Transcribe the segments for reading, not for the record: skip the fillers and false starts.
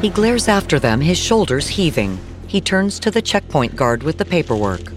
He glares after them, his shoulders heaving. He turns to the checkpoint guard with the paperwork.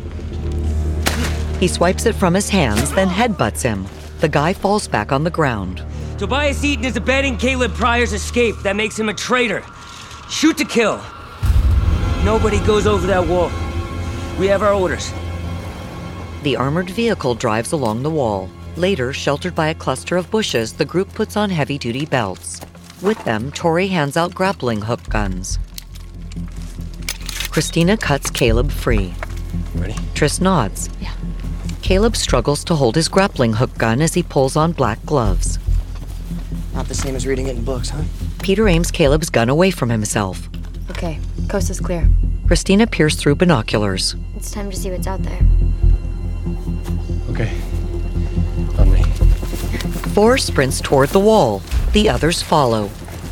He swipes it from his hands, then headbutts him. The guy falls back on the ground. Tobias Eaton is abetting Caleb Pryor's escape. That makes him a traitor. Shoot to kill. Nobody goes over that wall. We have our orders. The armored vehicle drives along the wall. Later, sheltered by a cluster of bushes, the group puts on heavy-duty belts. With them, Tori hands out grappling hook guns. Christina cuts Caleb free. Ready? Triss nods. Yeah. Caleb struggles to hold his grappling hook gun as he pulls on black gloves. Not the same as reading it in books, huh? Peter aims Caleb's gun away from himself. Okay, coast is clear. Christina peers through binoculars. It's time to see what's out there. Okay. On me. 4 sprints toward the wall. The others follow.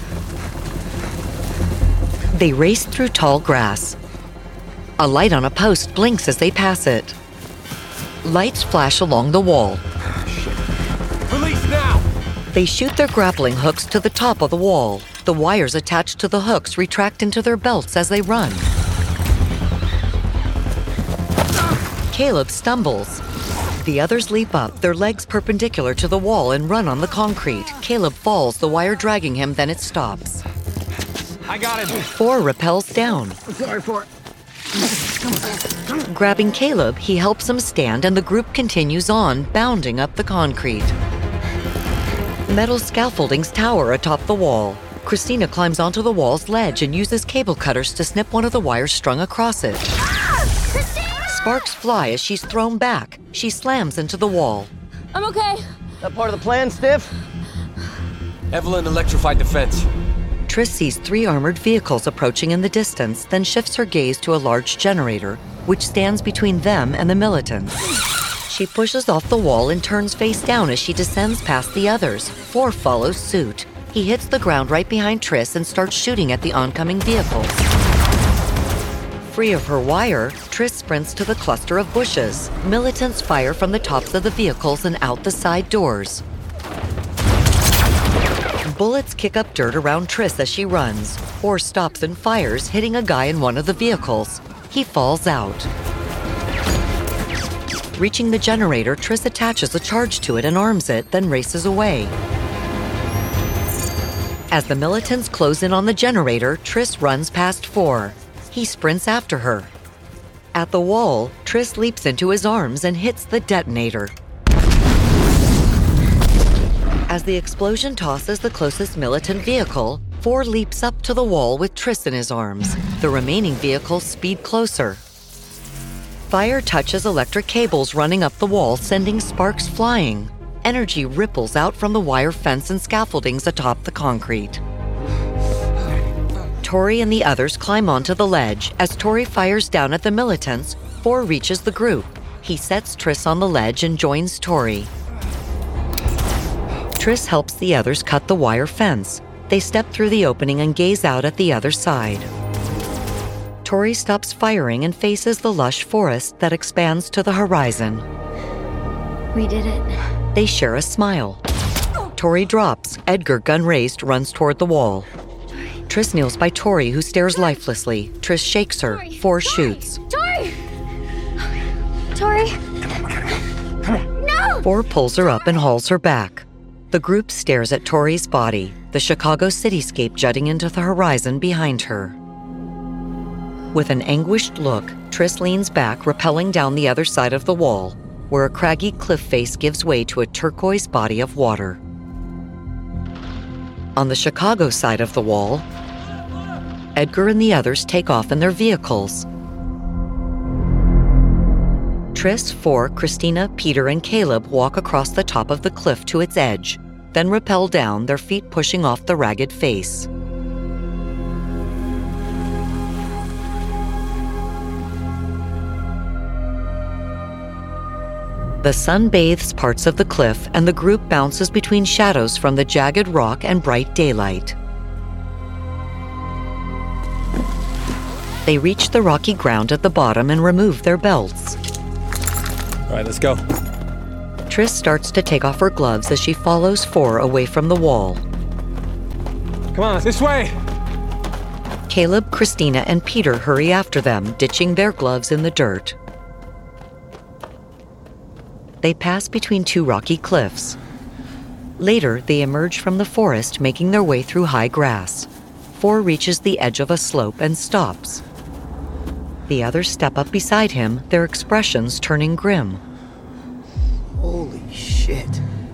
They race through tall grass. A light on a post blinks as they pass it. Lights flash along the wall. Release now! They shoot their grappling hooks to the top of the wall. The wires attached to the hooks retract into their belts as they run. Caleb stumbles. The others leap up, their legs perpendicular to the wall, and run on the concrete. Caleb falls, the wire dragging him, then it stops. I got him! 4 rappels down. Sorry for it. Grabbing Caleb, he helps him stand, and the group continues on, bounding up the concrete. Metal scaffoldings tower atop the wall. Christina climbs onto the wall's ledge and uses cable cutters to snip one of the wires strung across it. Sparks fly as she's thrown back. She slams into the wall. I'm okay. That part of the plan, Stiff? Evelyn electrified the fence. Triss sees 3 armored vehicles approaching in the distance, then shifts her gaze to a large generator, which stands between them and the militants. She pushes off the wall and turns face down as she descends past the others. 4 follow suit. He hits the ground right behind Triss and starts shooting at the oncoming vehicles. Free of her wire, Triss sprints to the cluster of bushes. Militants fire from the tops of the vehicles and out the side doors. Bullets kick up dirt around Triss as she runs. 4 stops and fires, hitting a guy in one of the vehicles. He falls out. Reaching the generator, Triss attaches a charge to it and arms it, then races away. As the militants close in on the generator, Triss runs past 4. He sprints after her. At the wall, Triss leaps into his arms and hits the detonator. As the explosion tosses the closest militant vehicle, 4 leaps up to the wall with Triss in his arms. The remaining vehicles speed closer. Fire touches electric cables running up the wall, sending sparks flying. Energy ripples out from the wire fence and scaffoldings atop the concrete. Tori and the others climb onto the ledge. As Tori fires down at the militants, 4 reaches the group. He sets Triss on the ledge and joins Tori. Triss helps the others cut the wire fence. They step through the opening and gaze out at the other side. Tori stops firing and faces the lush forest that expands to the horizon. We did it. They share a smile. Tori drops. Edgar, gun raised, runs toward the wall. Triss kneels by Tori, who stares lifelessly. Triss shakes her. 4 shoots. Tori! Tori! No! 4 pulls her up and hauls her back. The group stares at Tori's body, the Chicago cityscape jutting into the horizon behind her. With an anguished look, Triss leans back, rappelling down the other side of the wall, where a craggy cliff face gives way to a turquoise body of water. On the Chicago side of the wall, Edgar and the others take off in their vehicles. Triss, 4, Christina, Peter, and Caleb walk across the top of the cliff to its edge, then rappel down, their feet pushing off the ragged face. The sun bathes parts of the cliff, and the group bounces between shadows from the jagged rock and bright daylight. They reach the rocky ground at the bottom and remove their belts. All right, let's go. Triss starts to take off her gloves as she follows 4 away from the wall. Come on, this way. Caleb, Christina, and Peter hurry after them, ditching their gloves in the dirt. They pass between two rocky cliffs. Later, they emerge from the forest, making their way through high grass. 4 reaches the edge of a slope and stops. The others step up beside him, their expressions turning grim. Holy shit.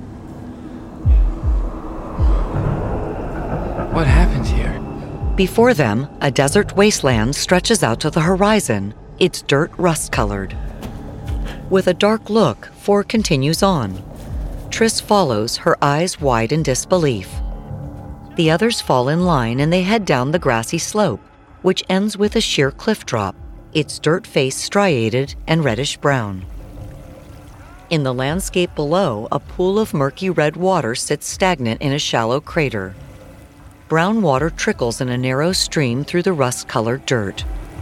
What happened here? Before them, a desert wasteland stretches out to the horizon, its dirt rust-colored. With a dark look, 4 continues on. Triss follows, her eyes wide in disbelief. The others fall in line and they head down the grassy slope, which ends with a sheer cliff drop, its dirt face striated and reddish-brown. In the landscape below, a pool of murky red water sits stagnant in a shallow crater. Brown water trickles in a narrow stream through the rust-colored dirt.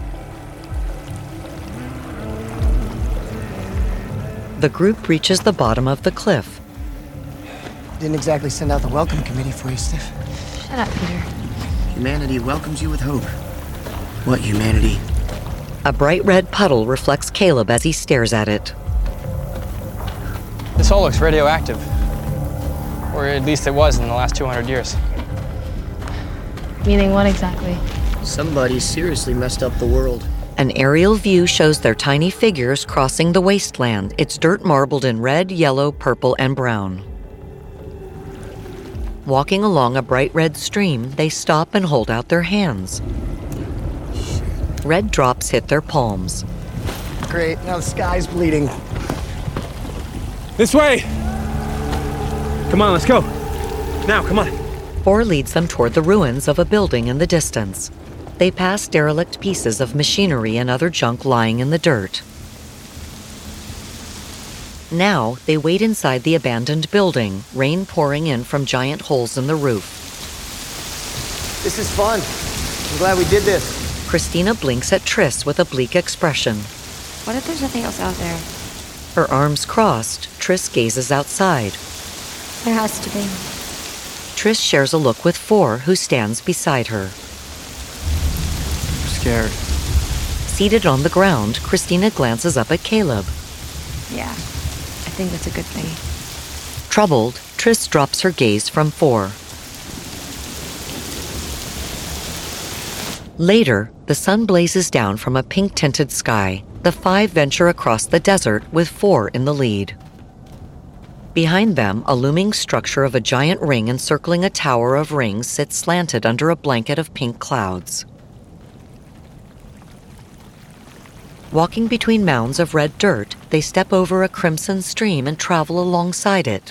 The group reaches the bottom of the cliff. Didn't exactly send out the welcome committee for you, Stiff. Shut up, Peter. Humanity welcomes you with hope. What humanity? A bright red puddle reflects Caleb as he stares at it. This hole looks radioactive. Or at least it was in the last 200 years. Meaning what exactly? Somebody seriously messed up the world. An aerial view shows their tiny figures crossing the wasteland, its dirt marbled in red, yellow, purple, and brown. Walking along a bright red stream, they stop and hold out their hands. Red drops hit their palms. Great, now the sky's bleeding. This way! Come on, let's go. Now, come on. 4 leads them toward the ruins of a building in the distance. They pass derelict pieces of machinery and other junk lying in the dirt. Now, they wait inside the abandoned building, rain pouring in from giant holes in the roof. This is fun. I'm glad we did this. Christina blinks at Triss with a bleak expression. What if there's nothing else out there? Her arms crossed, Triss gazes outside. There has to be. Triss shares a look with 4, who stands beside her. I'm scared. Seated on the ground, Christina glances up at Caleb. Yeah, I think that's a good thing. Troubled, Triss drops her gaze from 4. Later, the sun blazes down from a pink-tinted sky. The 5 venture across the desert with 4 in the lead. Behind them, a looming structure of a giant ring encircling a tower of rings sits slanted under a blanket of pink clouds. Walking between mounds of red dirt, they step over a crimson stream and travel alongside it.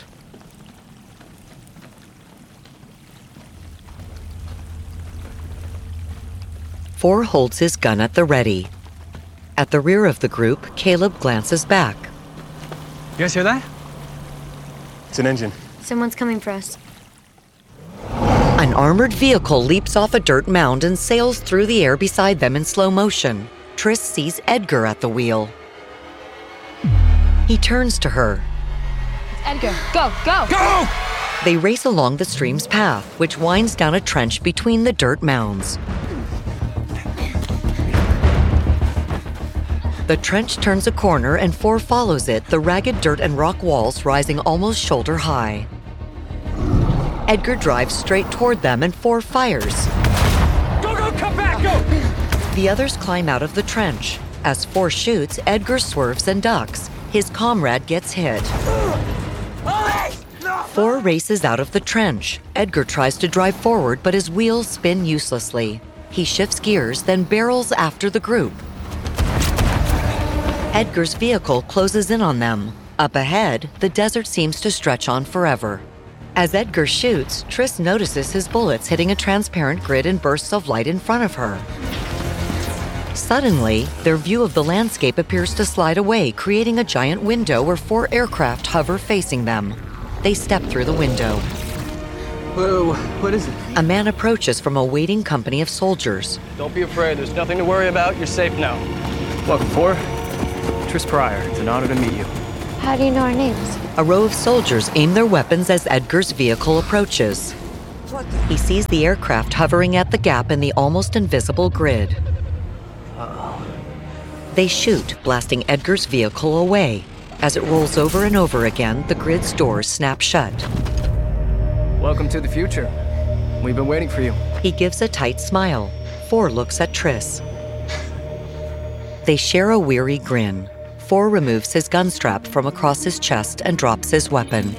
Four holds his gun at the ready. At the rear of the group, Caleb glances back. You guys hear that? It's an engine. Someone's coming for us. An armored vehicle leaps off a dirt mound and sails through the air beside them in slow motion. Triss sees Edgar at the wheel. He turns to her. Edgar, go, go! Go! They race along the stream's path, which winds down a trench between the dirt mounds. The trench turns a corner and 4 follows it, the ragged dirt and rock walls rising almost shoulder high. Edgar drives straight toward them and 4 fires. Go, go, come back, go! The others climb out of the trench. As 4 shoots, Edgar swerves and ducks. His comrade gets hit. 4 races out of the trench. Edgar tries to drive forward, but his wheels spin uselessly. He shifts gears, then barrels after the group. Edgar's vehicle closes in on them. Up ahead, the desert seems to stretch on forever. As Edgar shoots, Triss notices his bullets hitting a transparent grid in bursts of light in front of her. Suddenly, their view of the landscape appears to slide away, creating a giant window where 4 aircraft hover facing them. They step through the window. Whoa, what is it? A man approaches from a waiting company of soldiers. Don't be afraid. There's nothing to worry about. You're safe now. Welcome, 4. Triss Pryor. It's an honor to meet you. How do you know our names? A row of soldiers aim their weapons as Edgar's vehicle approaches. He sees the aircraft hovering at the gap in the almost invisible grid. They shoot, blasting Edgar's vehicle away. As it rolls over and over again, the grid's doors snap shut. Welcome to the future. We've been waiting for you. He gives a tight smile. 4 looks at Triss. They share a weary grin. 4 removes his gun strap from across his chest and drops his weapon.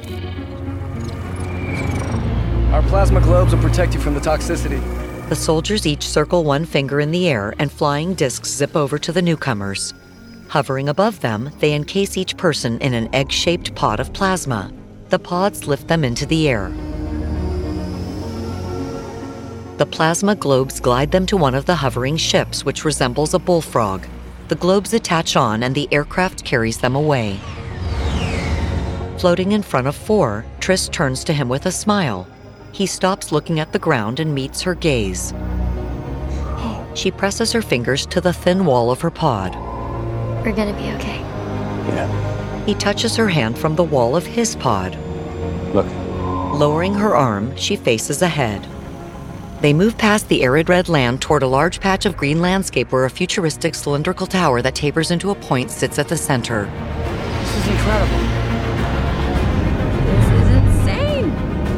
Our plasma globes will protect you from the toxicity. The soldiers each circle one finger in the air, and flying discs zip over to the newcomers. Hovering above them, they encase each person in an egg-shaped pod of plasma. The pods lift them into the air. The plasma globes glide them to one of the hovering ships, which resembles a bullfrog. The globes attach on, and the aircraft carries them away. Floating in front of 4, Triss turns to him with a smile. He stops looking at the ground and meets her gaze. She presses her fingers to the thin wall of her pod. We're gonna be okay. Yeah. He touches her hand from the wall of his pod. Look. Lowering her arm, she faces ahead. They move past the arid red land toward a large patch of green landscape where a futuristic cylindrical tower that tapers into a point sits at the center. This is incredible. This is insane!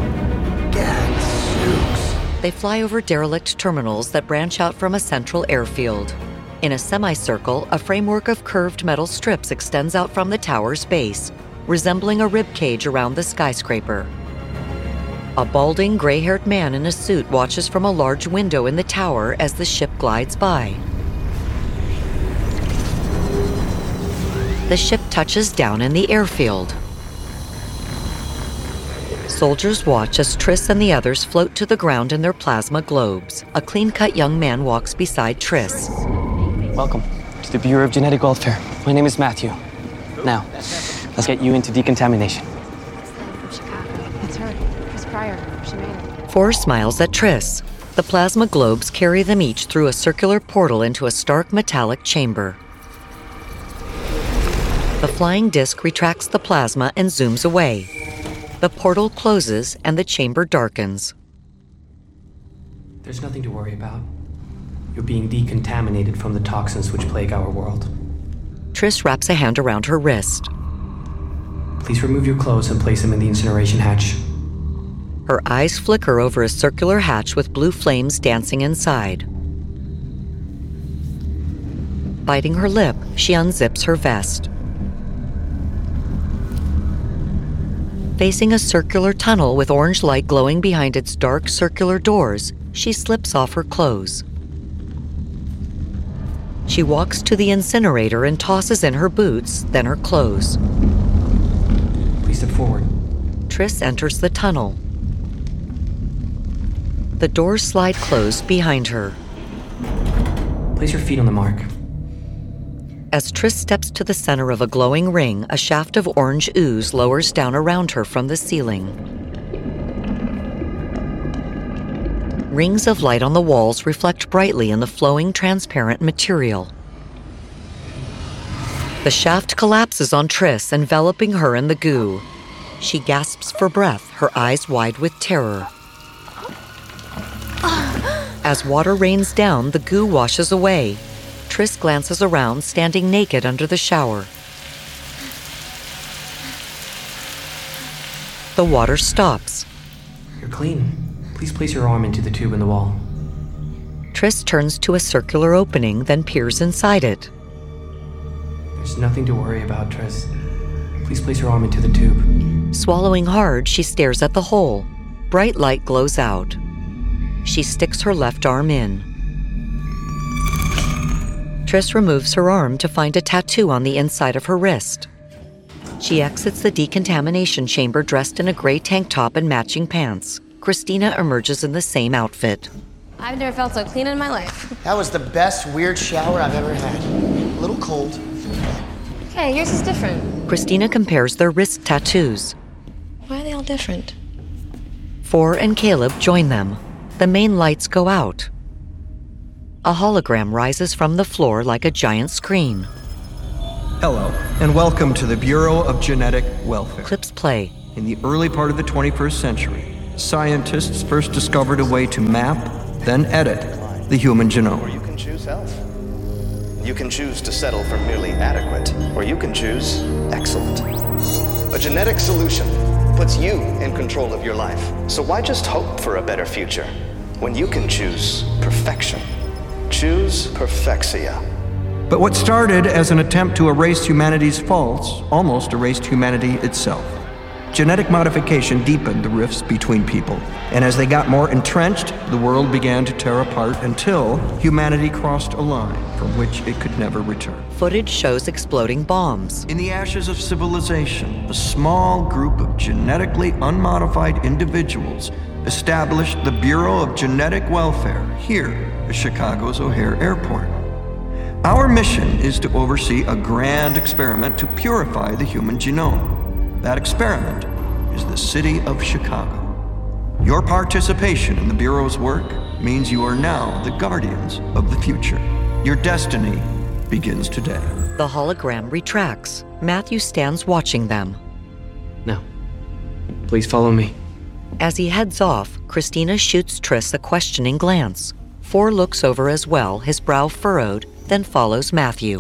They fly over derelict terminals that branch out from a central airfield. In a semicircle, a framework of curved metal strips extends out from the tower's base, resembling a rib cage around the skyscraper. A balding, gray-haired man in a suit watches from a large window in the tower as the ship glides by. The ship touches down in the airfield. Soldiers watch as Triss and the others float to the ground in their plasma globes. A clean-cut young man walks beside Triss. Welcome to the Bureau of Genetic Welfare. My name is Matthew. Now, let's get you into decontamination. It's her. Chris Pryor. She made it. 4 smiles at Triss. The plasma globes carry them each through a circular portal into a stark metallic chamber. The flying disc retracts the plasma and zooms away. The portal closes and the chamber darkens. There's nothing to worry about. You're being decontaminated from the toxins which plague our world. Triss wraps a hand around her wrist. Please remove your clothes and place them in the incineration hatch. Her eyes flicker over a circular hatch with blue flames dancing inside. Biting her lip, she unzips her vest. Facing a circular tunnel with orange light glowing behind its dark circular doors, she slips off her clothes. She walks to the incinerator and tosses in her boots, then her clothes. Please step forward. Triss enters the tunnel. The doors slide closed behind her. Place your feet on the mark. As Triss steps to the center of a glowing ring, a shaft of orange ooze lowers down around her from the ceiling. Rings of light on the walls reflect brightly in the flowing, transparent material. The shaft collapses on Triss, enveloping her in the goo. She gasps for breath, her eyes wide with terror. As water rains down, the goo washes away. Triss glances around, standing naked under the shower. The water stops. You're clean. Please place your arm into the tube in the wall. Triss turns to a circular opening, then peers inside it. There's nothing to worry about, Triss. Please place your arm into the tube. Swallowing hard, she stares at the hole. Bright light glows out. She sticks her left arm in. Triss removes her arm to find a tattoo on the inside of her wrist. She exits the decontamination chamber dressed in a gray tank top and matching pants. Christina emerges in the same outfit. I've never felt so clean in my life. That was the best weird shower I've ever had. A little cold. Okay, yours is different. Christina compares their wrist tattoos. Why are they all different? 4 and Caleb join them. The main lights go out. A hologram rises from the floor like a giant screen. Hello, and welcome to the Bureau of Genetic Welfare. Clips play. In the early part of the 21st century, scientists first discovered a way to map, then edit, the human genome. Or you can choose health. You can choose to settle for merely adequate, or you can choose excellent. A genetic solution puts you in control of your life. So why just hope for a better future when you can choose perfection? Choose Perfexia. But what started as an attempt to erase humanity's faults almost erased humanity itself. Genetic modification deepened the rifts between people, and as they got more entrenched, the world began to tear apart until humanity crossed a line from which it could never return. Footage shows exploding bombs. In the ashes of civilization, a small group of genetically unmodified individuals established the Bureau of Genetic Welfare here at Chicago's O'Hare Airport. Our mission is to oversee a grand experiment to purify the human genome. That experiment is the city of Chicago. Your participation in the Bureau's work means you are now the guardians of the future. Your destiny begins today. The hologram retracts. Matthew stands watching them. No. Please follow me. As he heads off, Christina shoots Triss a questioning glance. Four looks over as well, his brow furrowed, then follows Matthew.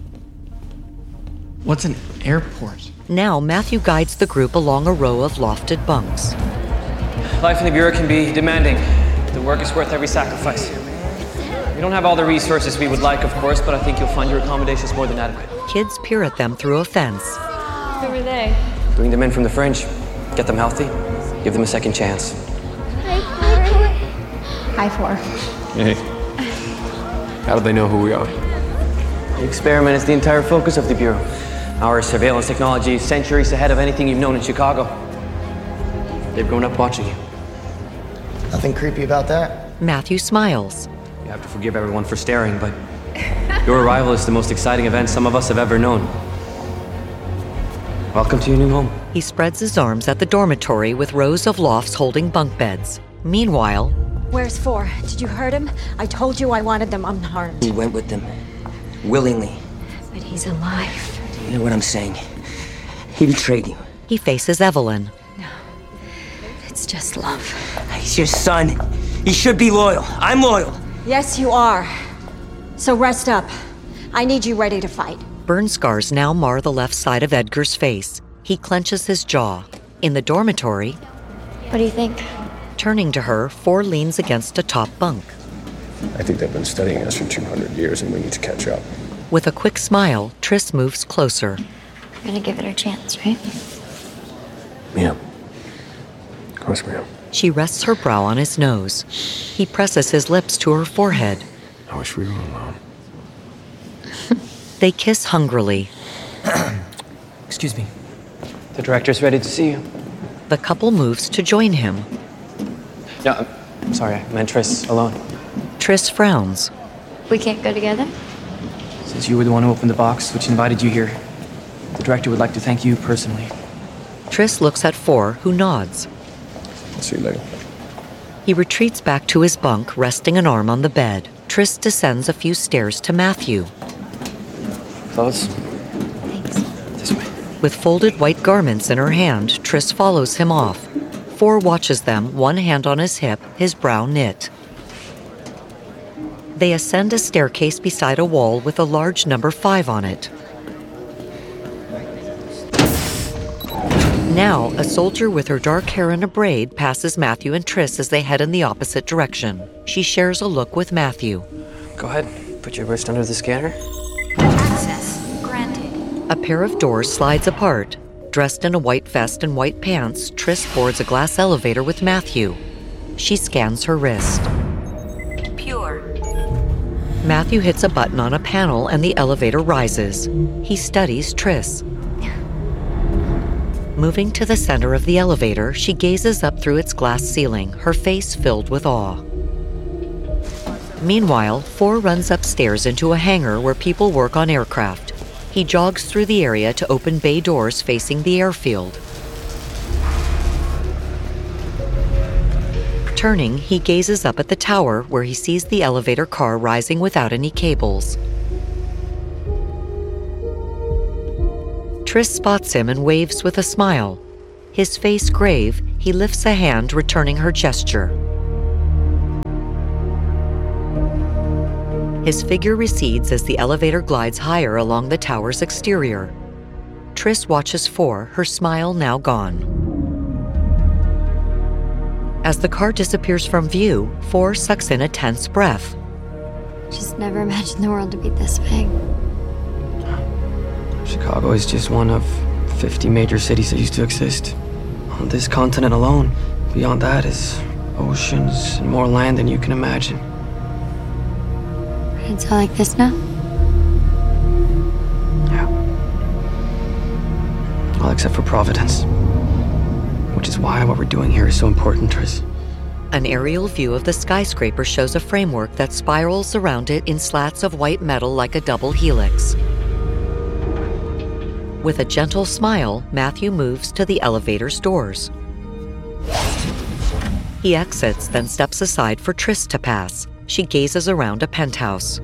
What's an airport? Now Matthew guides the group along a row of lofted bunks. Life in the Bureau can be demanding. The work is worth every sacrifice. We don't have all the resources we would like, of course, but I think you'll find your accommodations more than adequate. Kids peer at them through a fence. Who are they? Bring them in from the fringe. Get them healthy. Give them a second chance. Hi, Four. Hey. How do they know who we are? The experiment is the entire focus of the Bureau. Our surveillance technology is centuries ahead of anything you've known in Chicago. They've grown up watching you. Nothing creepy about that? Matthew smiles. You have to forgive everyone for staring, but your arrival is the most exciting event some of us have ever known. Welcome to your new home. He spreads his arms at the dormitory with rows of lofts holding bunk beds. Meanwhile... Where's Four? Did you hurt him? I told you I wanted them unharmed. He went with them. Willingly. But he's alive. You know what I'm saying? He betrayed you. He faces Evelyn. No. It's just love. He's your son. He should be loyal. I'm loyal. Yes, you are. So rest up. I need you ready to fight. Burn scars now mar the left side of Edgar's face. He clenches his jaw. In the dormitory... What do you think? Turning to her, Four leans against a top bunk. I think they've been studying us for 200 years and we need to catch up. With a quick smile, Triss moves closer. We're gonna give it our chance, right? Yeah. Of course we are. She rests her brow on his nose. He presses his lips to her forehead. I wish we were alone. They kiss hungrily. Excuse me. The director's ready to see you. The couple moves to join him. No, I'm sorry, I meant Triss alone. Triss frowns. We can't go together? Since you were the one who opened the box, which invited you here, the director would like to thank you personally. Triss looks at Four, who nods. I'll see you later. He retreats back to his bunk, resting an arm on the bed. Triss descends a few stairs to Matthew. Clothes? Thanks. This way. With folded white garments in her hand, Triss follows him off. Four watches them, one hand on his hip, his brow knit. They ascend a staircase beside a wall with a large number 5 on it. Now, a soldier with her dark hair in a braid passes Matthew and Triss as they head in the opposite direction. She shares a look with Matthew. Go ahead. Put your wrist under the scanner. Access granted. A pair of doors slides apart. Dressed in a white vest and white pants, Triss boards a glass elevator with Matthew. She scans her wrist. Pure. Matthew hits a button on a panel and the elevator rises. He studies Triss. Moving to the center of the elevator, she gazes up through its glass ceiling, her face filled with awe. Meanwhile, Four runs upstairs into a hangar where people work on aircraft. He jogs through the area to open bay doors facing the airfield. Turning, he gazes up at the tower where he sees the elevator car rising without any cables. Triss spots him and waves with a smile. His face grave, He lifts a hand, returning her gesture. His figure recedes as the elevator glides higher along the tower's exterior. Triss watches For, her smile now gone. As the car disappears from view, For sucks in a tense breath. Just never imagined the world to be this big. Chicago is just one of 50 major cities that used to exist. On this continent alone. Beyond that is oceans and more land than you can imagine. It's all like this now? Yeah. All except for Providence. Which is why what we're doing here is so important, Triss. An aerial view of the skyscraper shows a framework that spirals around it in slats of white metal like a double helix. With a gentle smile, Matthew moves to the elevator's doors. He exits, then steps aside for Triss to pass. She gazes around a penthouse.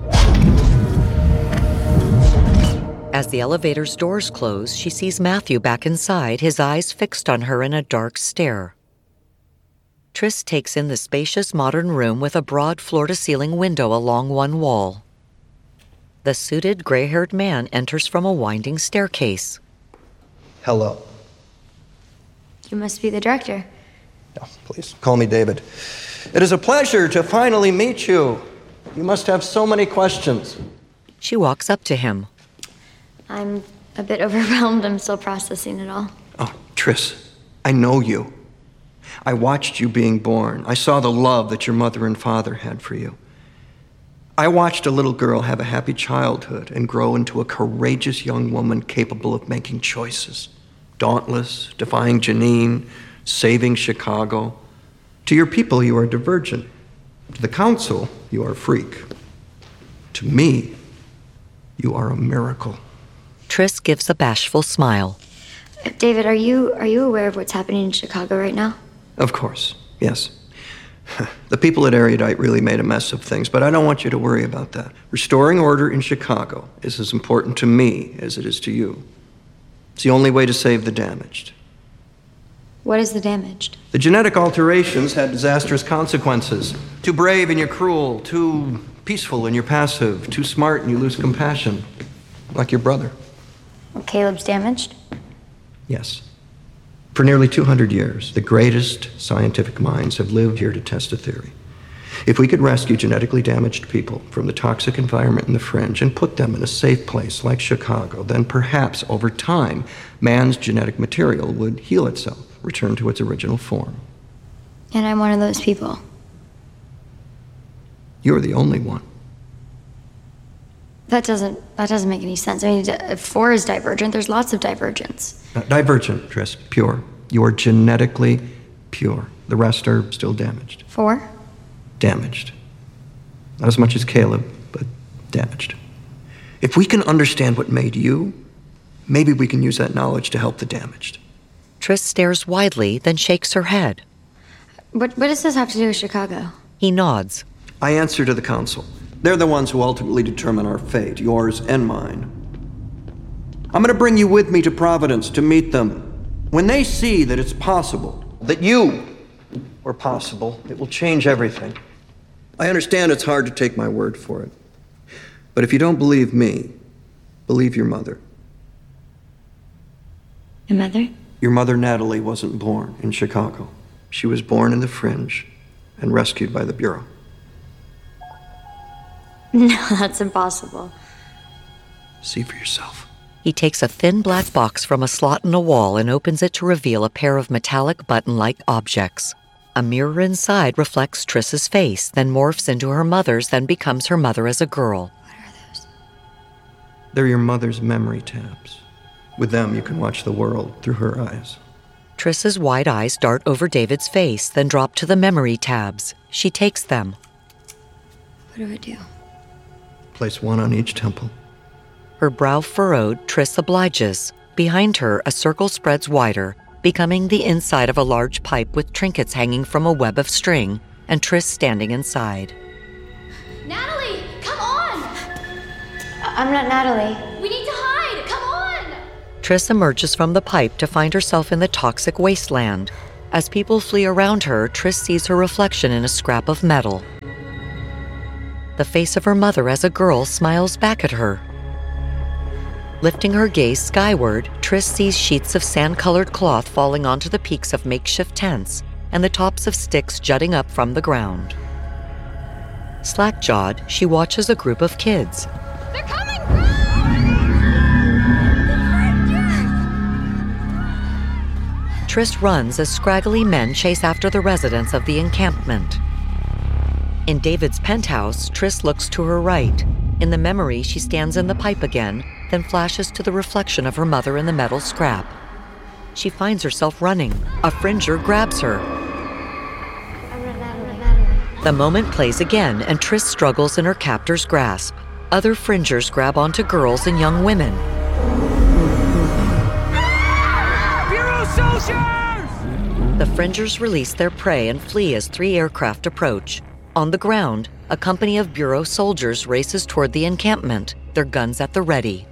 As the elevator's doors close, she sees Matthew back inside, his eyes fixed on her in a dark stare. Triss takes in the spacious modern room with a broad floor-to-ceiling window along one wall. The suited, gray-haired man enters from a winding staircase. Hello. You must be the director. No, please, call me David. It is a pleasure to finally meet you. You must have so many questions. She walks up to him. I'm a bit overwhelmed. I'm still processing it all. Oh, Triss, I know you. I watched you being born. I saw the love that your mother and father had for you. I watched a little girl have a happy childhood and grow into a courageous young woman capable of making choices. Dauntless, defying Janine, saving Chicago. To your people, you are divergent. To the council, you are a freak. To me, you are a miracle. Triss gives a bashful smile. David, are you aware of what's happening in Chicago right now? Of course, yes. The people at Erudite really made a mess of things, but I don't want you to worry about that. Restoring order in Chicago is as important to me as it is to you. It's the only way to save the damaged. What is the damaged? The genetic alterations had disastrous consequences. Too brave and you're cruel, too peaceful and you're passive, too smart and you lose compassion, like your brother. Well, Caleb's damaged? Yes. For nearly 200 years, the greatest scientific minds have lived here to test a theory. If we could rescue genetically damaged people from the toxic environment in the fringe and put them in a safe place like Chicago, then perhaps over time, man's genetic material would heal itself, return to its original form. And I'm one of those people. You're the only one. That doesn't make any sense. I mean, if 4 is divergent, there's lots of divergence. Not divergent, Triss, pure. You are genetically pure. The rest are still damaged. 4? Damaged. Not as much as Caleb, but damaged. If we can understand what made you, maybe we can use that knowledge to help the damaged. Triss stares widely, then shakes her head. What does this have to do with Chicago? He nods. I answer to the council. They're the ones who ultimately determine our fate, yours and mine. I'm going to bring you with me to Providence to meet them. When they see that it's possible, that you were possible, it will change everything. I understand it's hard to take my word for it. But if you don't believe me, believe your mother. Your mother? Your mother, Natalie, wasn't born in Chicago. She was born in the fringe and rescued by the Bureau. No, that's impossible. See for yourself. He takes a thin black box from a slot in a wall and opens it to reveal a pair of metallic button-like objects. A mirror inside reflects Triss's face, then morphs into her mother's, then becomes her mother as a girl. What are those? They're your mother's memory tabs. With them, you can watch the world through her eyes. Triss's wide eyes dart over David's face, then drop to the memory tabs. She takes them. What do I do? Place one on each temple. Her brow furrowed, Triss obliges. Behind her, a circle spreads wider, becoming the inside of a large pipe with trinkets hanging from a web of string, and Triss standing inside. Natalie, come on! I'm not Natalie. We need to hide! Come on! Triss emerges from the pipe to find herself in the toxic wasteland. As people flee around her, Triss sees her reflection in a scrap of metal. The face of her mother as a girl smiles back at her. Lifting her gaze skyward, Triss sees sheets of sand-colored cloth falling onto the peaks of makeshift tents and the tops of sticks jutting up from the ground. Slack-jawed, she watches a group of kids. They're coming! Triss runs as scraggly men chase after the residents of the encampment. In David's penthouse, Triss looks to her right. In the memory, she stands in the pipe again, then flashes to the reflection of her mother in the metal scrap. She finds herself running. A Fringer grabs her. The moment plays again, and Triss struggles in her captor's grasp. Other Fringers grab onto girls and young women. Bureau soldiers! The Fringers release their prey and flee as 3 aircraft approach. On the ground, a company of Bureau soldiers races toward the encampment, their guns at the ready.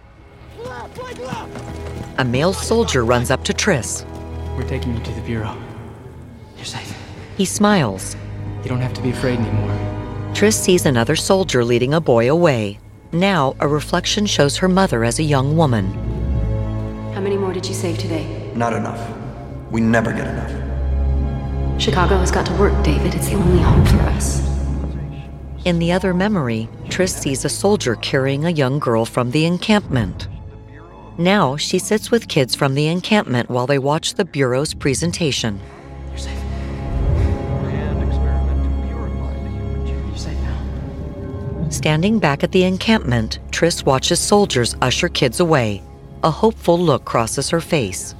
A male soldier runs up to Triss. We're taking you to the Bureau. You're safe. He smiles. You don't have to be afraid anymore. Triss sees another soldier leading a boy away. Now, a reflection shows her mother as a young woman. How many more did you save today? Not enough. We never get enough. Chicago has got to work, David. It's the only hope for us. In the other memory, Triss sees a soldier carrying a young girl from the encampment. Now, she sits with kids from the encampment while they watch the Bureau's presentation. You're safe. You're safe now. Standing back at the encampment, Triss watches soldiers usher kids away. A hopeful look crosses her face.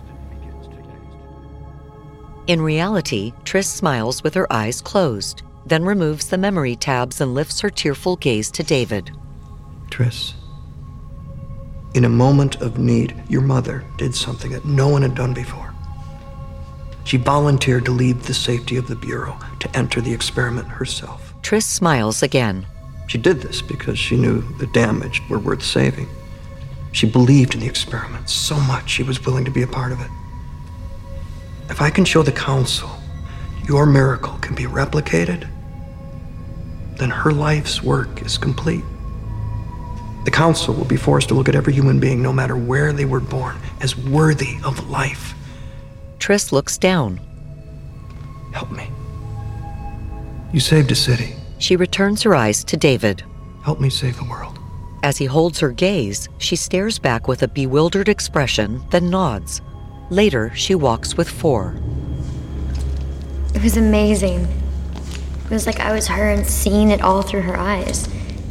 In reality, Triss smiles with her eyes closed, then removes the memory tabs and lifts her tearful gaze to David. Triss, in a moment of need, your mother did something that no one had done before. She volunteered to leave the safety of the Bureau to enter the experiment herself. Triss smiles again. She did this because she knew the damaged were worth saving. She believed in the experiment so much she was willing to be a part of it. If I can show the Council your miracle can be replicated, then her life's work is complete. The Council will be forced to look at every human being, no matter where they were born, as worthy of life. Triss looks down. Help me. You saved a city. She returns her eyes to David. Help me save the world. As he holds her gaze, she stares back with a bewildered expression, then nods. Later, she walks with 4. It was amazing. It was like I was her and seeing it all through her eyes.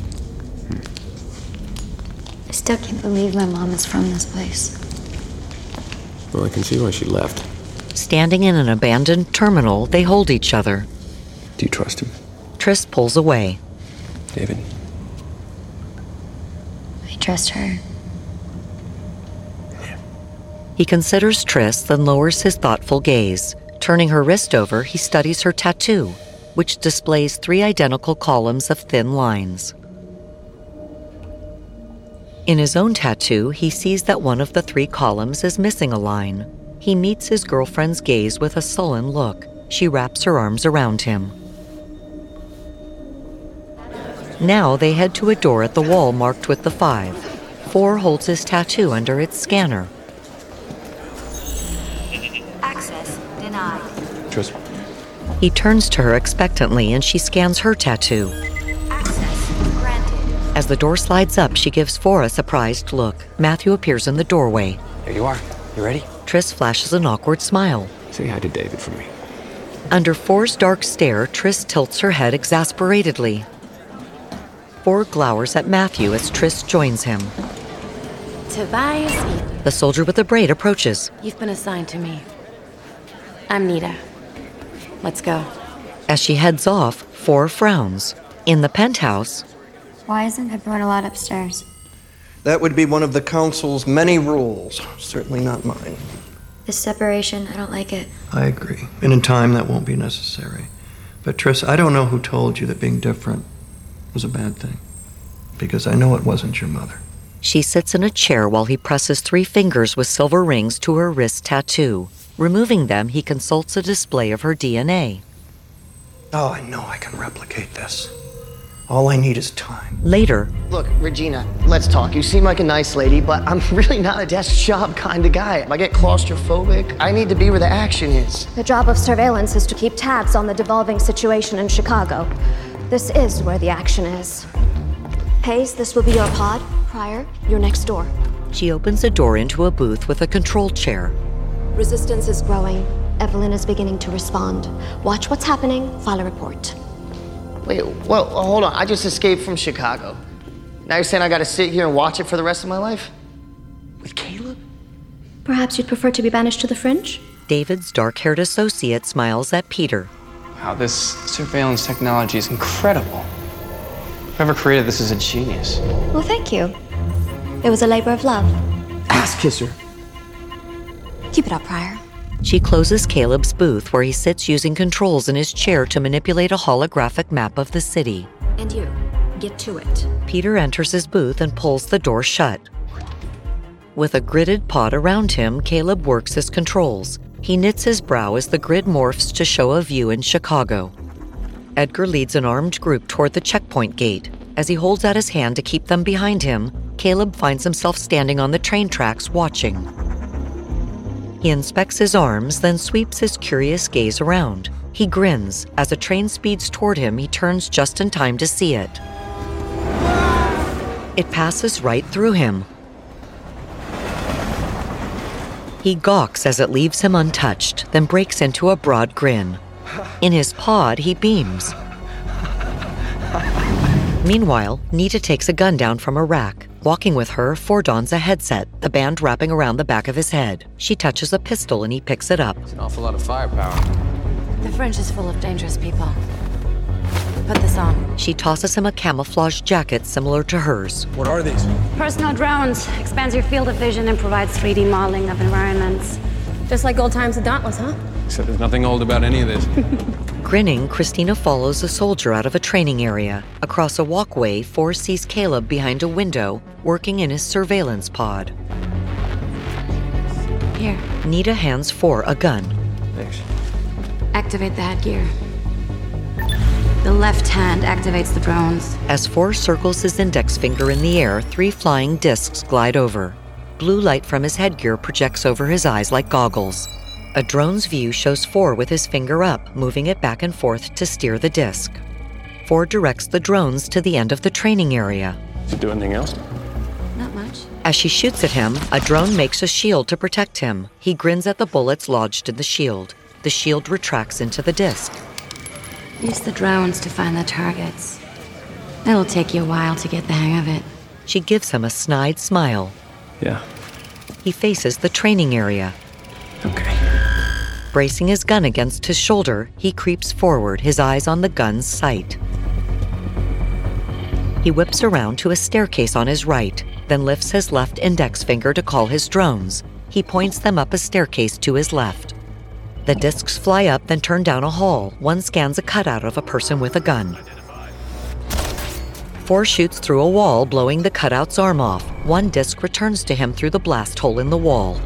I still can't believe my mom is from this place. Well, I can see why she left. Standing in an abandoned terminal, they hold each other. Do you trust him? Triss pulls away. David? I trust her. He considers Triss, then lowers his thoughtful gaze. Turning her wrist over, he studies her tattoo, which displays 3 identical columns of thin lines. In his own tattoo, he sees that one of the 3 columns is missing a line. He meets his girlfriend's gaze with a sullen look. She wraps her arms around him. Now they head to a door at the wall marked with the 5. 4 holds his tattoo under its scanner. Access denied. Triss. He turns to her expectantly and she scans her tattoo. Access granted. As the door slides up, she gives 4 a surprised look. Matthew appears in the doorway. There you are. You ready? Triss flashes an awkward smile. Say hi to David for me. Under 4's dark stare, Triss tilts her head exasperatedly. 4 glowers at Matthew as Triss joins him. Tobias Eden. The soldier with the braid approaches. You've been assigned to me. I'm Nita. Let's go. As she heads off, 4 frowns. In the penthouse... Why isn't everyone allowed upstairs? That would be one of the Council's many rules. Certainly not mine. This separation, I don't like it. I agree. And in time, that won't be necessary. But Triss, I don't know who told you that being different was a bad thing. Because I know it wasn't your mother. She sits in a chair while he presses 3 fingers with silver rings to her wrist tattoo. Removing them, he consults a display of her DNA. Oh, I know I can replicate this. All I need is time. Later, Look, Regina, let's talk. You seem like a nice lady, but I'm really not a desk job kind of guy. I get claustrophobic. I need to be where the action is. The job of surveillance is to keep tabs on the devolving situation in Chicago. This is where the action is. Hayes, this will be your pod. Pryor, you're next door. she opens a door into a booth with a control chair. Resistance is growing. Evelyn is beginning to respond. Watch what's happening. File a report. Wait, well, hold on. I just escaped from Chicago. Now you're saying I gotta sit here and watch it for the rest of my life? With Caleb? Perhaps you'd prefer to be banished to the fringe? David's dark-haired associate smiles at Peter. Wow, this surveillance technology is incredible. Whoever created this is a genius. Well, thank you. It was a labor of love. Ass kisser. Keep it up, Pryor. She closes Caleb's booth where he sits using controls in his chair to manipulate a holographic map of the city. And you, get to it. Peter enters his booth and pulls the door shut. With a gridded pod around him, Caleb works his controls. He knits his brow as the grid morphs to show a view in Chicago. Edgar leads an armed group toward the checkpoint gate. As he holds out his hand to keep them behind him, Caleb finds himself standing on the train tracks watching. He inspects his arms, then sweeps his curious gaze around. He grins. As a train speeds toward him, he turns just in time to see it. It passes right through him. He gawks as it leaves him untouched, then breaks into a broad grin. In his pod, he beams. Meanwhile, Nita takes a gun down from a rack. Walking with her, Ford dons a headset, the band wrapping around the back of his head. She touches a pistol and he picks it up. It's an awful lot of firepower. The Fringe is full of dangerous people. Put this on. She tosses him a camouflage jacket similar to hers. What are these? Personal drones. Expands your field of vision and provides 3D modeling of environments. Just like old times at Dauntless, huh? Except there's nothing old about any of this. Grinning, Christina follows a soldier out of a training area. Across a walkway, Ford sees Caleb behind a window, working in his surveillance pod. Here. Nita hands Ford a gun. Thanks. Activate the headgear. The left hand activates the drones. As Ford circles his index finger in the air, 3 flying discs glide over. Blue light from his headgear projects over his eyes like goggles. A drone's view shows Ford with his finger up, moving it back and forth to steer the disc. Ford directs the drones to the end of the training area. Did you do anything else? Not much. As she shoots at him, a drone makes a shield to protect him. He grins at the bullets lodged in the shield. The shield retracts into the disc. Use the drones to find the targets. It'll take you a while to get the hang of it. She gives him a snide smile. Yeah. He faces the training area. Okay. Bracing his gun against his shoulder, he creeps forward, his eyes on the gun's sight. He whips around to a staircase on his right, then lifts his left index finger to call his drones. He points them up a staircase to his left. The discs fly up, then turn down a hall. One scans a cutout of a person with a gun. 4 shoots through a wall, blowing the cutout's arm off. 1 disc returns to him through the blast hole in the wall.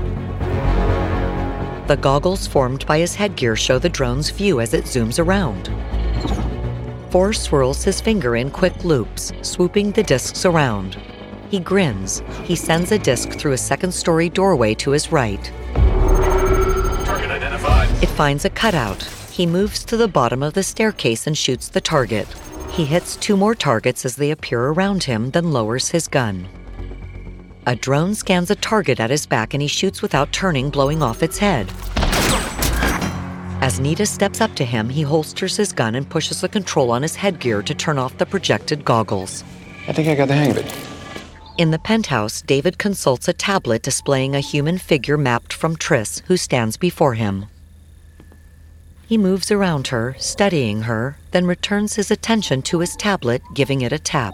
The goggles formed by his headgear show the drone's view as it zooms around. 4 swirls his finger in quick loops, swooping the discs around. He grins. He sends a disc through a second-story doorway to his right. Target identified. It finds a cutout. He moves to the bottom of the staircase and shoots the target. He hits 2 more targets as they appear around him, then lowers his gun. A drone scans a target at his back and he shoots without turning, blowing off its head. As Nita steps up to him, he holsters his gun and pushes the control on his headgear to turn off the projected goggles. I think I got the hang of it. In the penthouse, David consults a tablet displaying a human figure mapped from Triss, who stands before him. He moves around her, studying her, then returns his attention to his tablet, giving it a tap.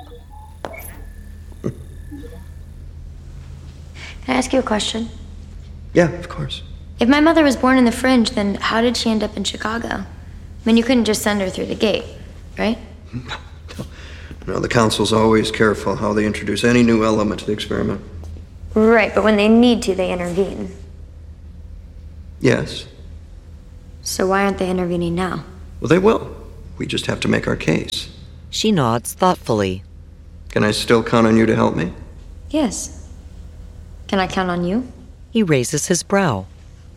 Can I ask you a question? Yeah, of course. If my mother was born in the Fringe, then how did she end up in Chicago? I mean, you couldn't just send her through the gate, right? No, the council's always careful how they introduce any new element to the experiment. Right, but when they need to, they intervene. Yes. So why aren't they intervening now? Well, they will. We just have to make our case. She nods thoughtfully. Can I still count on you to help me? Yes. Can I count on you? He raises his brow.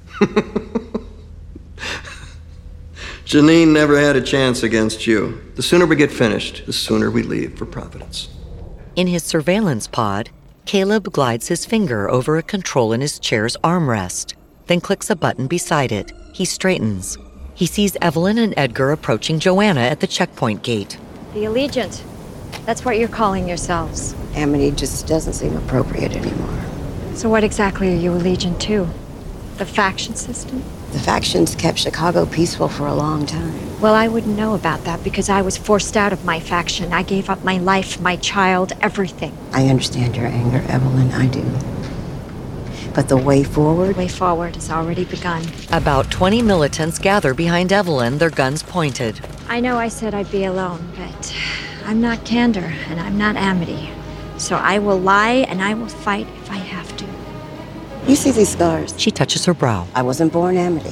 Janine never had a chance against you. The sooner we get finished, the sooner we leave for Providence. In his surveillance pod, Caleb glides his finger over a control in his chair's armrest, then clicks a button beside it. He straightens. He sees Evelyn and Edgar approaching Joanna at the checkpoint gate. The Allegiant. That's what you're calling yourselves. Amity just doesn't seem appropriate anymore. So what exactly are you Allegiant to? The faction system? The factions kept Chicago peaceful for a long time. Well, I wouldn't know about that because I was forced out of my faction. I gave up my life, my child, everything. I understand your anger, Evelyn, I do. But the way forward? The way forward has already begun. About 20 militants gather behind Evelyn, their guns pointed. I know I said I'd be alone, but I'm not Candor, and I'm not Amity. So I will lie, and I will fight if I have to. You see these scars? She touches her brow. I wasn't born Amity.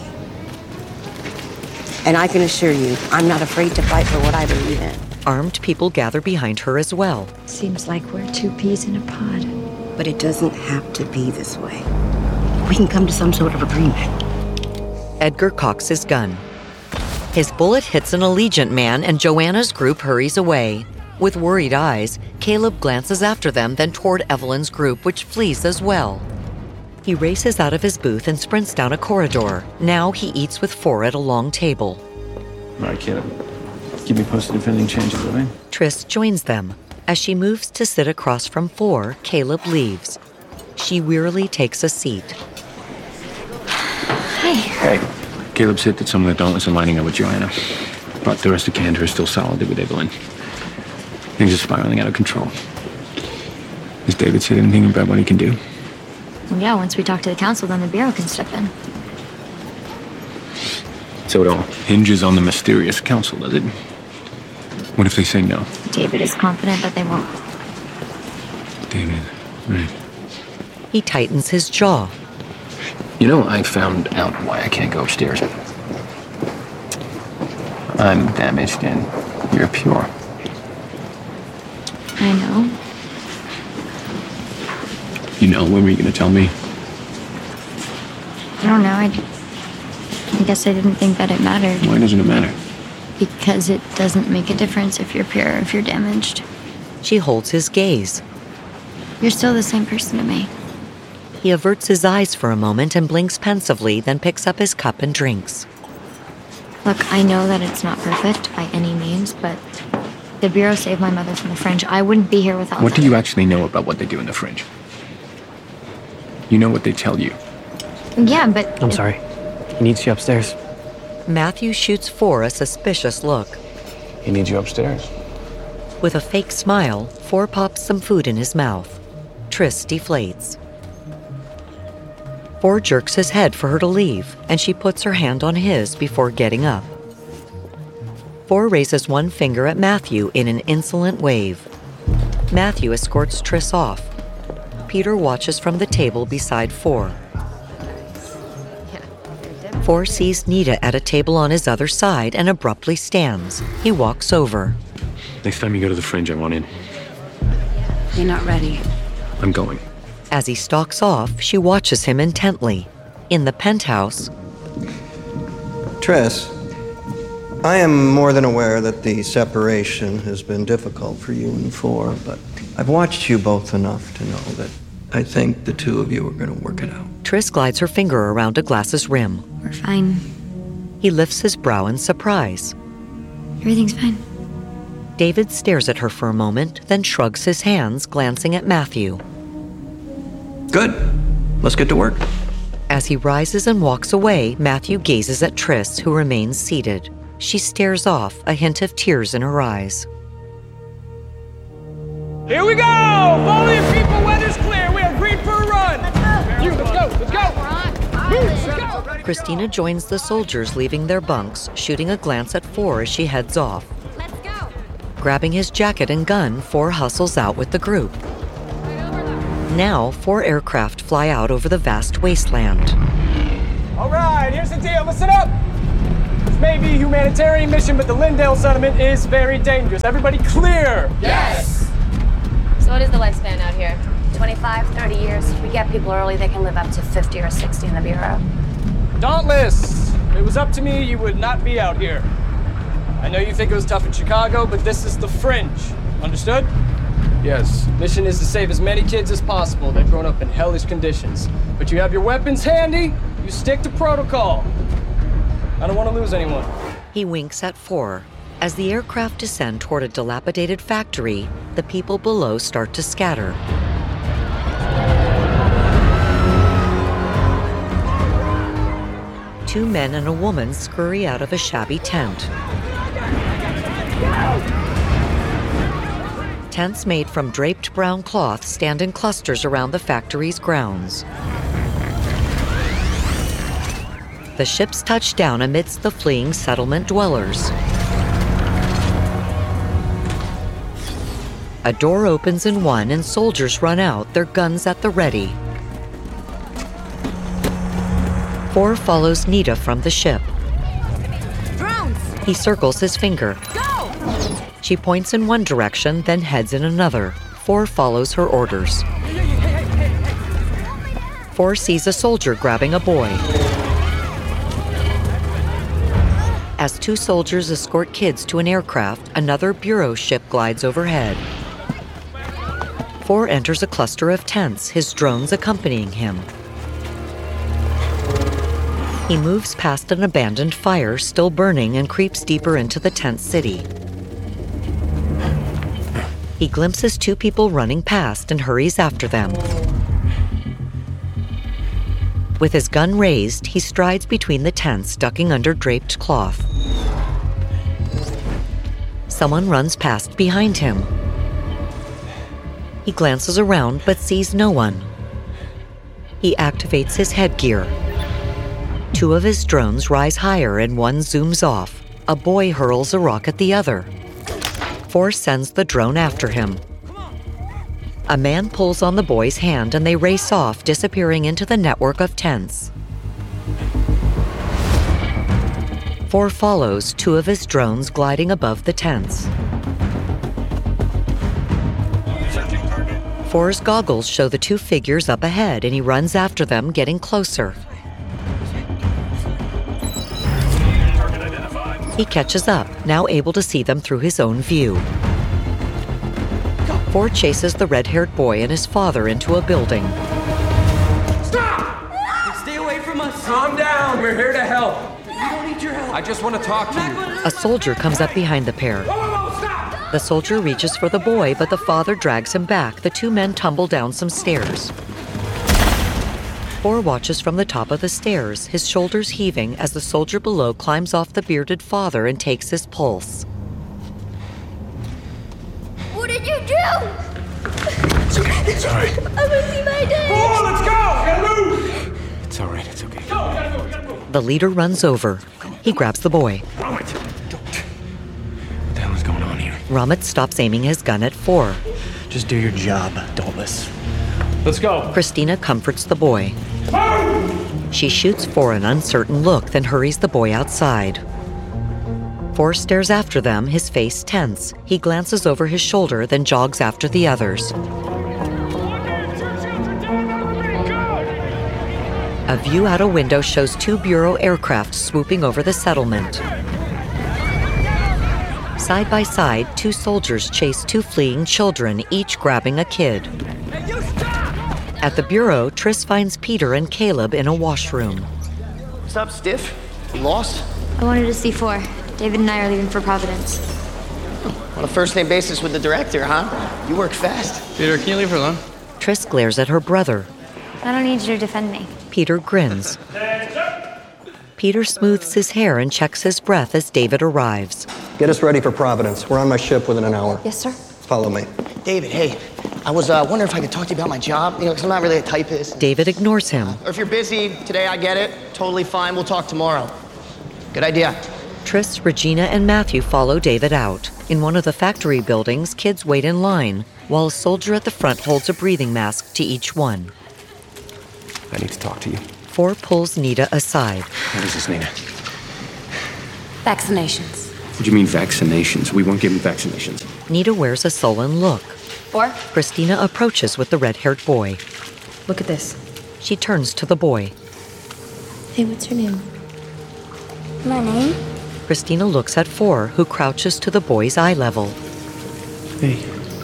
And I can assure you, I'm not afraid to fight for what I believe in. Armed people gather behind her as well. Seems like we're two peas in a pod. But it doesn't have to be this way. We can come to some sort of agreement. Edgar cocks his gun. His bullet hits an Allegiant man, and Joanna's group hurries away. With worried eyes, Caleb glances after them, then toward Evelyn's group, which flees as well. He races out of his booth and sprints down a corridor. Now he eats with four at a long table. All right, Caleb. Keep me posted if anything changes, all right? Triss joins them. As she moves to sit across from Four, Caleb leaves. She wearily takes a seat. Hey. Caleb said that some of the Dauntless are lining up with Joanna, but the rest of Candor is still solid with Evelyn. Things are spiraling out of control. Has David said anything about what he can do? Well, yeah, once we talk to the council, then the Bureau can step in. So it all hinges on the mysterious council, does it? What if they say no? David is confident that they won't. David, right. He tightens his jaw. You know, I found out why I can't go upstairs. I'm damaged and you're pure. I know. You know, when were you going to tell me? I don't know. I guess I didn't think that it mattered. Why doesn't it matter? Because it doesn't make a difference if you're pure or if you're damaged. She holds his gaze. You're still the same person to me. He averts his eyes for a moment and blinks pensively, then picks up his cup and drinks. Look, I know that it's not perfect by any means, but the Bureau saved my mother from the Fringe. I wouldn't be here without What them. do you actually know about what they do in the Fringe? You know what they tell you. Yeah, but... I'm sorry. He needs you upstairs. Matthew shoots Four a suspicious look. He needs you upstairs. With a fake smile, Four pops some food in his mouth. Triss deflates. Four jerks his head for her to leave, and she puts her hand on his before getting up. Four raises one finger at Matthew in an insolent wave. Matthew escorts Triss off. Peter watches from the table beside Four. Four sees Nita at a table on his other side and abruptly stands. He walks over. Next time you go to the Fringe, I want in. You're not ready. I'm going. As he stalks off, she watches him intently. In the penthouse, Triss, I am more than aware that the separation has been difficult for you and Four, but I've watched you both enough to know that I think the two of you are going to work it out. Triss glides her finger around a glass's rim. We're fine. He lifts his brow in surprise. Everything's fine. David stares at her for a moment, then shrugs his hands, glancing at Matthew. Good. Let's get to work. As he rises and walks away, Matthew gazes at Triss, who remains seated. She stares off, a hint of tears in her eyes. Here we go! Follow your people, weather's clear. We are green for a run. Let's go. Let's go. Christina joins the soldiers leaving their bunks, shooting a glance at Four as she heads off. Let's go. Grabbing his jacket and gun, Four hustles out with the group. Now, 4 aircraft fly out over the vast wasteland. All right, here's the deal. Listen up. This may be a humanitarian mission, but the Lindale settlement is very dangerous. Everybody clear? Yes! So what is the lifespan out here? 25, 30 years. We get people early, they can live up to 50 or 60 in the Bureau. Dauntless! If it was up to me, you would not be out here. I know you think it was tough in Chicago, but this is the fringe. Understood? Yes. Mission is to save as many kids as possible that grown up in hellish conditions. But you have your weapons handy, you stick to protocol. I don't want to lose anyone. He winks at 4. As the aircraft descend toward a dilapidated factory, the people below start to scatter. Two men and a woman scurry out of a shabby tent. Tents made from draped brown cloth stand in clusters around the factory's grounds. The ships touch down amidst the fleeing settlement dwellers. A door opens in one and soldiers run out, their guns at the ready. 4 follows Nita from the ship. Drones! He circles his finger. Go! She points in one direction, then heads in another. 4 follows her orders. 4 sees a soldier grabbing a boy. As 2 soldiers escort kids to an aircraft, another Bureau ship glides overhead. 4 enters a cluster of tents, his drones accompanying him. He moves past an abandoned fire still burning and creeps deeper into the tent city. He glimpses 2 people running past and hurries after them. With his gun raised, he strides between the tents, ducking under draped cloth. Someone runs past behind him. He glances around but sees no one. He activates his headgear. 2 of his drones rise higher and one zooms off. A boy hurls a rock at the other. 4 sends the drone after him. A man pulls on the boy's hand and they race off, disappearing into the network of tents. 4 follows, 2 of his drones gliding above the tents. 4's goggles show the 2 figures up ahead and he runs after them, getting closer. He catches up, now able to see them through his own view. 4 chases the red-haired boy and his father into a building. Stop! Stay away from us. Calm down, we're here to help. We don't need your help. I just want to talk to you. A soldier comes up behind the pair. Stop! The soldier reaches for the boy, but the father drags him back. The 2 men tumble down some stairs. 4 watches from the top of the stairs, his shoulders heaving as the soldier below climbs off the bearded father and takes his pulse. What did you do? It's all right. I'm gonna see my dad. Oh, let's go! Gotta move! It's all right. It's okay. Go, gotta go, gotta go. The leader runs over. He grabs the boy. What the hell is going on here? Ramit stops aiming his gun at 4. Just do your job, Dauntless. Let's go. Christina comforts the boy. She shoots 4 an uncertain look, then hurries the boy outside. 4 stares after them, his face tense. He glances over his shoulder, then jogs after the others. A view out a window shows 2 Bureau aircraft swooping over the settlement. Side by side, 2 soldiers chase 2 fleeing children, each grabbing a kid. At the Bureau, Triss finds Peter and Caleb in a washroom. What's up, Stiff? You lost? I wanted to see 4. David and I are leaving for Providence. On a first-name basis with the director, huh? You work fast. Peter, can you leave her alone? Triss glares at her brother. I don't need you to defend me. Peter grins. Peter smooths his hair and checks his breath as David arrives. Get us ready for Providence. We're on my ship within an hour. Yes, sir. Follow me. David, hey, I was wondering if I could talk to you about my job, because I'm not really a typist. David ignores him. Or if you're busy today, I get it. Totally fine. We'll talk tomorrow. Good idea. Triss, Regina, and Matthew follow David out. In one of the factory buildings, kids wait in line, while a soldier at the front holds a breathing mask to each one. I need to talk to you. Four pulls Nita aside. What is this, Nita? Vaccinations. What do you mean vaccinations? We weren't given vaccinations. Nita wears a sullen look. Four? Christina approaches with the red-haired boy. Look at this. She turns to the boy. Hey, what's your name? My name? Christina looks at Four, who crouches to the boy's eye level. Hey.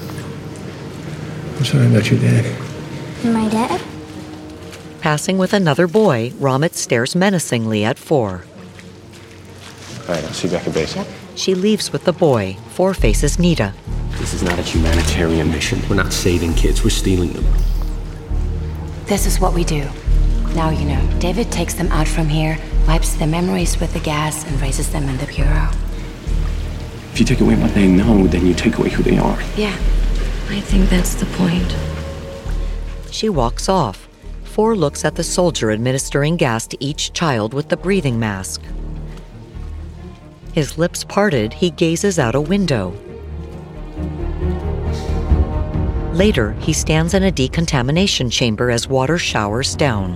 I'm sorry about your dad. My dad? Passing with another boy, Ramit stares menacingly at Four. All right, I'll see you back at base. Yep. She leaves with the boy. Four faces Nita. This is not a humanitarian mission. We're not saving kids, we're stealing them. This is what we do. Now you know. David takes them out from here, wipes their memories with the gas, and raises them in the Bureau. If you take away what they know, then you take away who they are. Yeah, I think that's the point. She walks off. Four looks at the soldier administering gas to each child with the breathing mask. His lips parted, he gazes out a window. Later, he stands in a decontamination chamber as water showers down.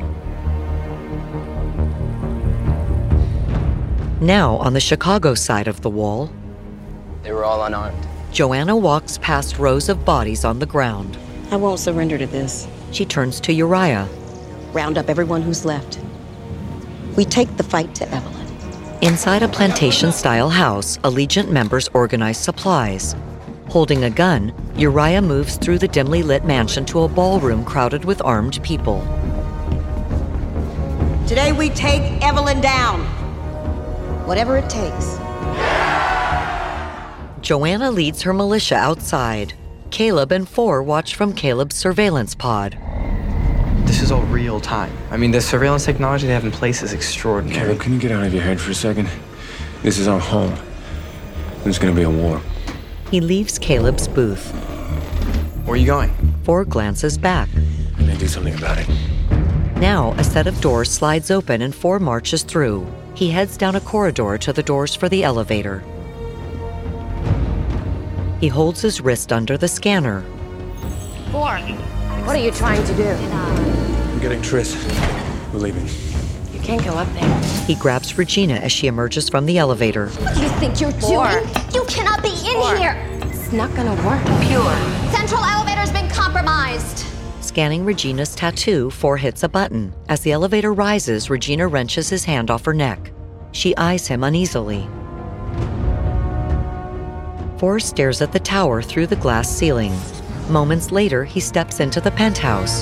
Now, on the Chicago side of the wall, They were all unarmed. Joanna walks past rows of bodies on the ground. I won't surrender to this. She turns to Uriah. Round up everyone who's left. We take the fight to Evelyn. Inside a plantation-style house, Allegiant members organize supplies. Holding a gun, Uriah moves through the dimly lit mansion to a ballroom crowded with armed people. Today we take Evelyn down. Whatever it takes. Joanna leads her militia outside. Caleb and Four watch from Caleb's surveillance pod. This is all real time. I mean, the surveillance technology they have in place is extraordinary. Caleb, can you get out of your head for a second? This is our home. There's gonna be a war. He leaves Caleb's booth. Where are you going? Four glances back. I'm gonna do something about it. Now, a set of doors slides open and Four marches through. He heads down a corridor to the doors for the elevator. He holds his wrist under the scanner. Four, what are you trying to do? I'm getting Tris. We're leaving. You can't go up there. He grabs Regina as she emerges from the elevator. What do you think you're doing? You cannot be in here! It's not gonna work. Pure. Central elevator's been compromised! Scanning Regina's tattoo, Four hits a button. As the elevator rises, Regina wrenches his hand off her neck. She eyes him uneasily. Four stares at the tower through the glass ceiling. Moments later, he steps into the penthouse.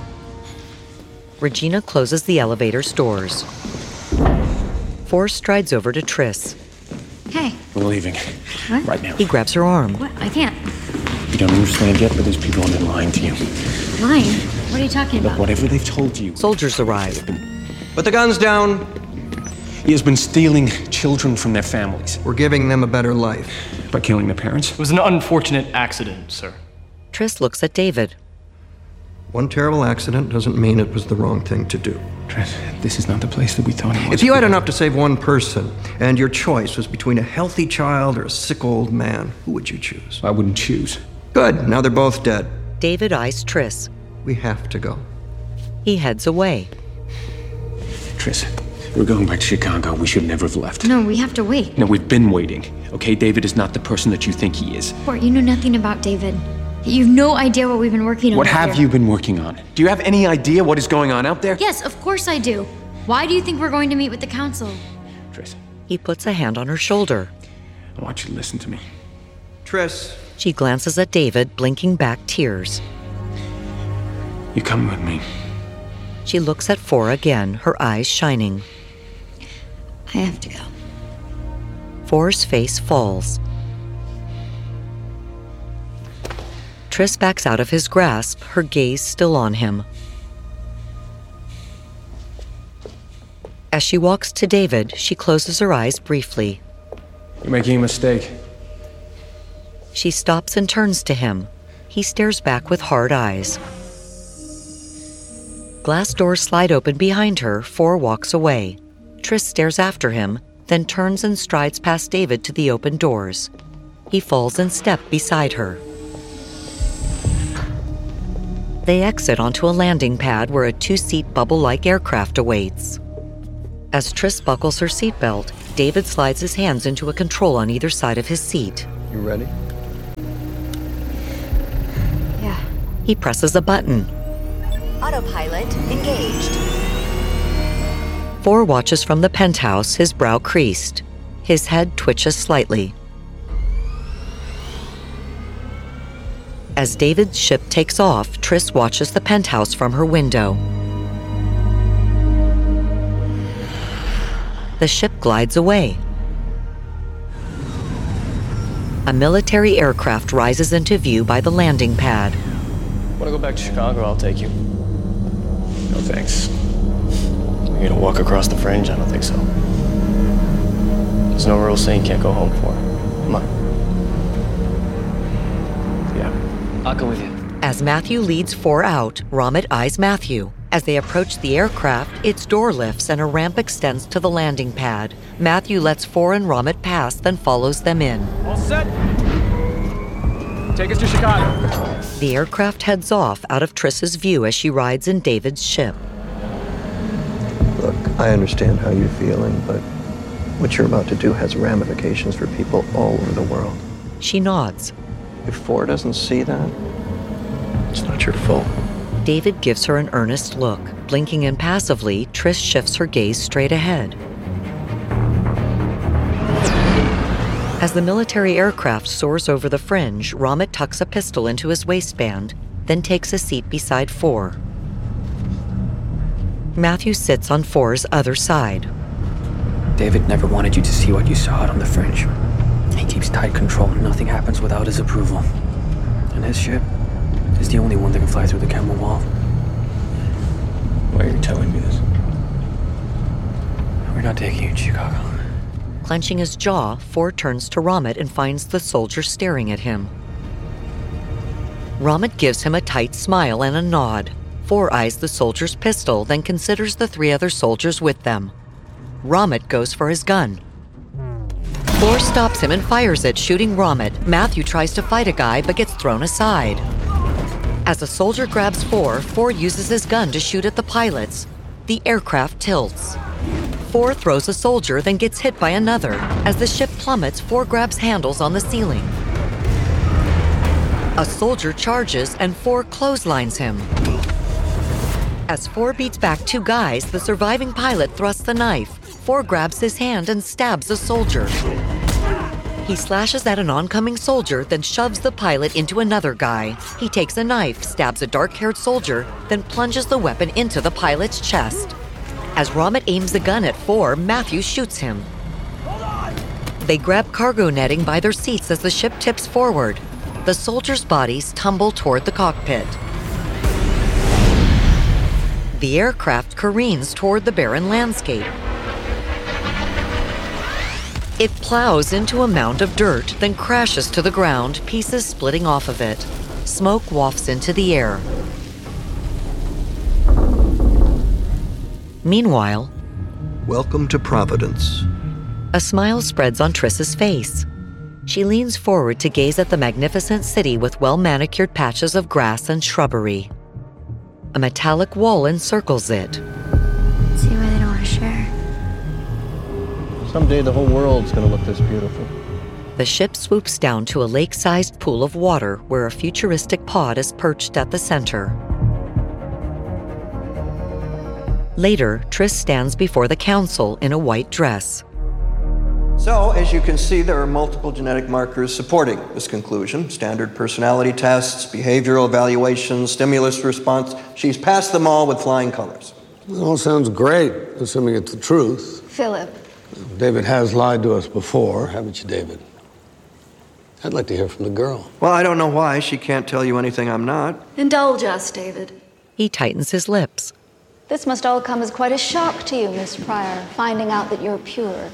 Regina closes the elevator's doors. Four strides over to Tris. Hey. We're leaving. What? Right now. He grabs her arm. What? I can't. You don't understand yet, but there's people on there lying to you. Lying? What are you talking Look, about? whatever they've told you. Soldiers arrive. Put the guns down. He has been stealing children from their families. We're giving them a better life. By killing their parents? It was an unfortunate accident, sir. Tris looks at David. One terrible accident doesn't mean it was the wrong thing to do. Tris, this is not the place that we thought it was. If you had enough to save one person, and your choice was between a healthy child or a sick old man, who would you choose? I wouldn't choose. Good, now they're both dead. David eyes Tris. We have to go. He heads away. Tris, we're going back to Chicago. We should never have left. No, we have to wait. No, we've been waiting. Okay, David is not the person that you think he is. Fort, you know nothing about David. You've no idea what we've been working on. What have you been working on? Do you have any idea what is going on out there? Yes, of course I do. Why do you think we're going to meet with the council? Tris. He puts a hand on her shoulder. I want you to listen to me. Tris. She glances at David, blinking back tears. You're coming with me. She looks at Four again, her eyes shining. I have to go. Four's face falls. Tris backs out of his grasp, her gaze still on him. As she walks to David, she closes her eyes briefly. You're making a mistake. She stops and turns to him. He stares back with hard eyes. Glass doors slide open behind her. Four walks away. Tris stares after him, then turns and strides past David to the open doors. He falls in step beside her. They exit onto a landing pad where a two-seat bubble-like aircraft awaits. As Triss buckles her seatbelt, David slides his hands into a control on either side of his seat. You ready? Yeah. He presses a button. Autopilot engaged. 4 watches from the penthouse, his brow creased. His head twitches slightly. As David's ship takes off, Triss watches the penthouse from her window. The ship glides away. A military aircraft rises into view by the landing pad. Want to go back to Chicago? I'll take you. No thanks. You're gonna walk across the fringe? I don't think so. There's no rule saying you can't go home for. Come on. Yeah. I'll go with you. As Matthew leads 4 out, Ramit eyes Matthew. As they approach the aircraft, its door lifts and a ramp extends to the landing pad. Matthew lets 4 and Ramit pass, then follows them in. All set. Take us to Chicago. The aircraft heads off out of Triss's view as she rides in David's ship. Look, I understand how you're feeling, but what you're about to do has ramifications for people all over the world. She nods. If 4 doesn't see that, it's not your fault. David gives her an earnest look. Blinking impassively, Triss shifts her gaze straight ahead. As the military aircraft soars over the fringe, Ramit tucks a pistol into his waistband, then takes a seat beside 4. Matthew sits on 4's other side. David never wanted you to see what you saw out on the fringe. He keeps tight control and nothing happens without his approval. And his ship is the only one that can fly through the camel wall. Why are you telling me this? We're not taking you to Chicago. Clenching his jaw, 4 turns to Ramit and finds the soldier staring at him. Ramit gives him a tight smile and a nod. 4 eyes the soldier's pistol, then considers the 3 other soldiers with them. Ramit goes for his gun. 4 stops him and fires it, shooting Ramit. Matthew tries to fight a guy but gets thrown aside. As a soldier grabs 4 uses his gun to shoot at the pilots. The aircraft tilts. 4 throws a soldier, then gets hit by another. As the ship plummets, 4 grabs handles on the ceiling. A soldier charges and 4 clotheslines him. As 4 beats back 2 guys, the surviving pilot thrusts the knife. 4 grabs his hand and stabs a soldier. He slashes at an oncoming soldier, then shoves the pilot into another guy. He takes a knife, stabs a dark-haired soldier, then plunges the weapon into the pilot's chest. As Ramit aims the gun at 4, Matthew shoots him. They grab cargo netting by their seats as the ship tips forward. The soldiers' bodies tumble toward the cockpit. The aircraft careens toward the barren landscape. It plows into a mound of dirt, then crashes to the ground, pieces splitting off of it. Smoke wafts into the air. Meanwhile, welcome to Providence. A smile spreads on Triss's face. She leans forward to gaze at the magnificent city with well-manicured patches of grass and shrubbery. A metallic wall encircles it. See why they don't want to share. Someday the whole world's gonna look this beautiful. The ship swoops down to a lake-sized pool of water where a futuristic pod is perched at the center. Later, Triss stands before the council in a white dress. So, as you can see, there are multiple genetic markers supporting this conclusion. Standard personality tests, behavioral evaluations, stimulus response. She's passed them all with flying colors. It all sounds great, assuming it's the truth. Philip. David has lied to us before, haven't you, David? I'd like to hear from the girl. Well, I don't know why she can't tell you anything I'm not. Indulge us, David. He tightens his lips. This must all come as quite a shock to you, Miss Pryor, finding out that you're pure.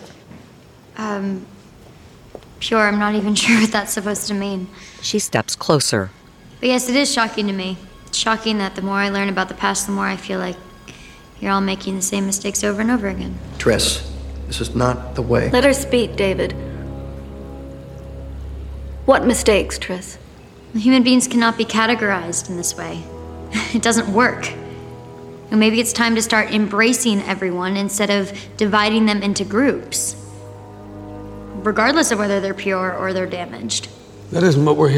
Pure, I'm not even sure what that's supposed to mean. She steps closer. But yes, it is shocking to me. It's shocking that the more I learn about the past, the more I feel like you're all making the same mistakes over and over again. Triss, this is not the way. Let her speak, David. What mistakes, Triss? Human beings cannot be categorized in this way. It doesn't work. And maybe it's time to start embracing everyone instead of dividing them into groups, regardless of whether they're pure or they're damaged. That isn't what we're here